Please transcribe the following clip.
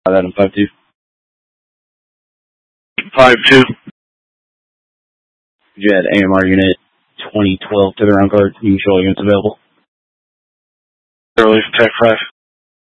Item 5-2. 5-2. You had AMR Unit 2012 to the round card. You can show units available. Early, Tech 5.